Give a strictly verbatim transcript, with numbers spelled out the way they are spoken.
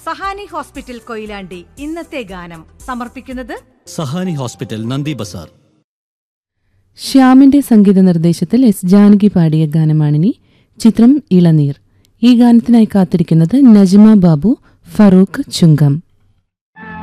Sahani hospital Koyilandy ഇന്നത്തെ ഗാനം സമർപ്പിക്കുന്നത് സഹാനി ഹോസ്പിറ്റൽ നന്ദി ബസാർ. ശ്യാമിന്റെ സംഗീത നിർദ്ദേശത്തിൽ എസ് ജാനകി പാടിയ ഗാനമാണിനി. ചിത്രം ഇളനീർ. ഈ ഗാനത്തിനായി കാത്തിരിക്കുന്നത് നജ്മ ബാബു, ഫറൂഖ് ചുങ്കം.